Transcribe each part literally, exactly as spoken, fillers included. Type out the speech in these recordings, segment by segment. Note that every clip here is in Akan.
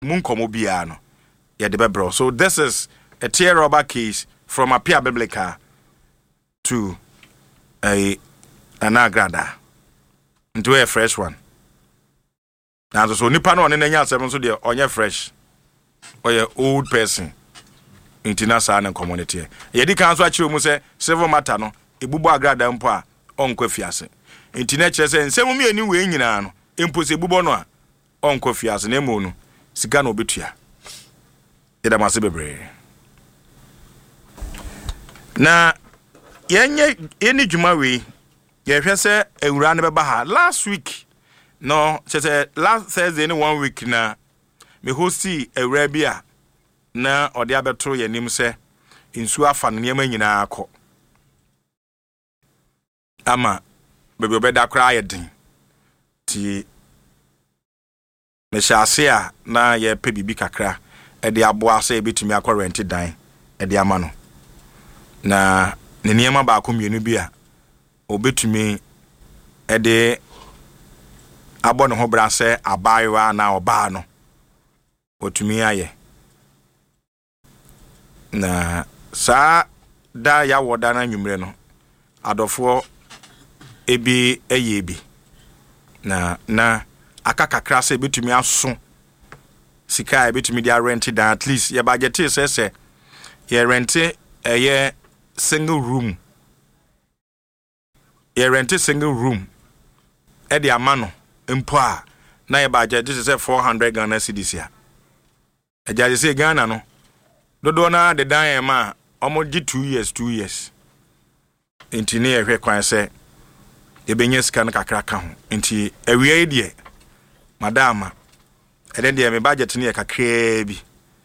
munkomo bia no ye de bebro. So this is a tear rubber case from Apia Biblica to a an agrada into a fresh one. Now so nipa no ne nya seven so de onye fresh or your old person international and community. Ye di kan so a mu say civil matter no ebubo agrada mpo a onkwa fiase. Internet che say nsem mi ani we nyina no empo se ebubo no a onkwa fiase na emo no sika no obetua. Ye da mase bebre. Na yenye eni djuma we ye hwe se ewura ne beba ha last week no che say last Thursday ni one week na me hosti ewura bia na ode abeto ye nim se insu afa ne yema nyina akọ ama bebe obeda kra ye din ti me shase a na ye pe bibi kakra e de aboa se ebetumi akọ rent dan e de ama no na ne niema ba akọ mienu bia obetumi e de abo ne ho bra se abayewa na oba no otumi aye na sa da ya woda na nwumre no adofo ebi eye bi na na akakakra se betumi aso sika ebetumi dia rent dan at least ye budget se se ye rent eye single room ye rent single room e de amano mpo a na ye budget se four hundred Ghana cedis ya e jaje se Ghana no dodo na de dan e ma omo gi two years two years enti ne ye hwe kwan se e benye sika na kakra ka ho enti awie de madama e den de me budget ne ye kakra bi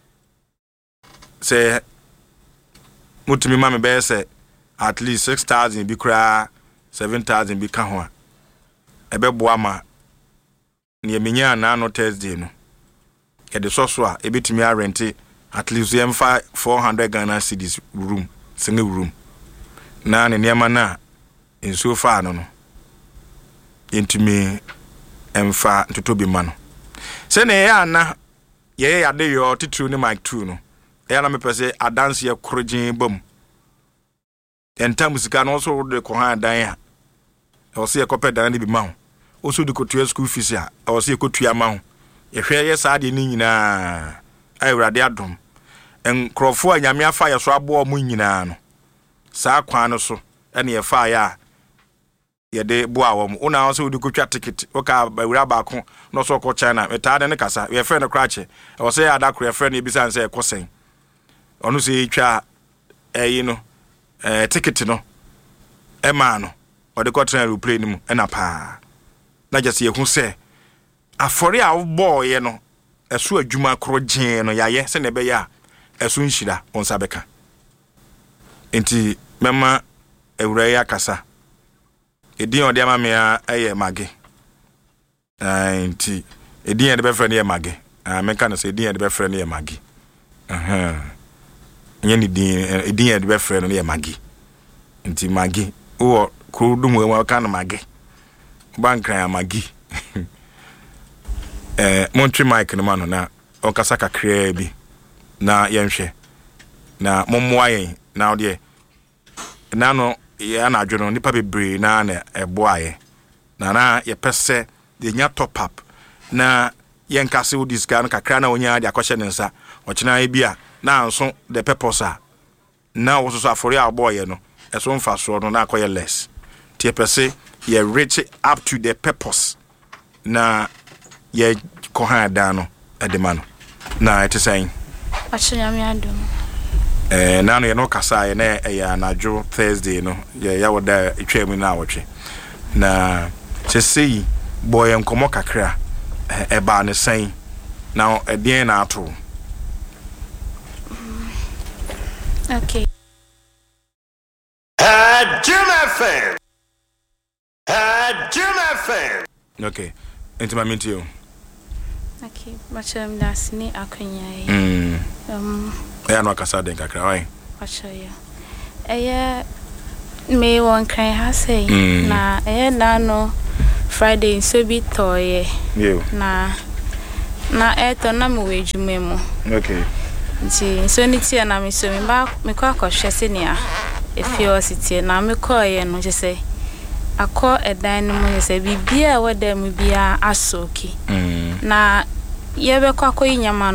se mutumi ma me be se at least six thousand bi kra seven thousand bi ka ho a e be boa ma ne menya na no Thursday no e de so so a e betumi a rent at least yem four hundred Ghana cedis room single room na ne niema na enso fa no no intimi emfa ntotobi ma no se ne ya na ye ya de yo titru ne mic two no ya na me pese adanse ye korogin bam enta musika no so de ko ha dan ya o se ye kopɛ dan ne bi ma ho o so de ko tua school fees a o se ye ko tua ma ho ye hwɛ ye sa de ni nyina ai urade adom en krofo anyame afa ye so abo mu nyina no sa kwan no so ene ye fa ya ye de bo awom una so de ko twa ticket o ka bawura ba ko no so ko China metade ne kasa ye fe ne krache o se ya da kro ye fe ne bisan se ko sen onu se twa eyi no eh ticket no e ma no o de ko train replay ni mu ena pa na just ye hu se afori a bo ye no esu adwuma krogin no yaye se ne be ya esu nhira onsa beka enti mema ewura ya kasa edin ode ama me a eye mage enti edin ede be frɛ ne ye mage ah menka no se edin ede be frɛ ne ye mage aha nyani din edin ede be frɛ ne ye mage enti mage o krodum we ka no mage bankran ya mage eh montri mic no ma no na o kasa kakra bi na yenhwe na mommoa yen na ode na no ya na adwono nipa bebre na na eboaye na na ye pese de nya top up na yen kase odi ska no kakra na onya de akohye ne nsa ochina e bia na anso the purpose a na wo so afori aboye no eso mfa so no na akoye less tie pese ye reach up to the purpose na ye kohan da no edema no na it is saying achenya me adom eh na no ye no kasa ye na ya najo Thursday no ye ya woda etwam na awotwe na se sei boy enkomo kakra e ba ne sen na edien na ato okay uh Jim F M uh Jim F M okay enti ma minti yo okay machem das ni akonya mm um ya no kasa den kakra wai acha ya eye me won kan ha say na eye na no Friday so bi toye yo na na eto na me we adwuma mu. Okay. Nti so ni tie na me so me ba me kwa kwahwe senia efio sitie na me koye no je say akọ edan no mu se bibia wada mu bia asoki. Mm. Na ye be kwa koyi nyama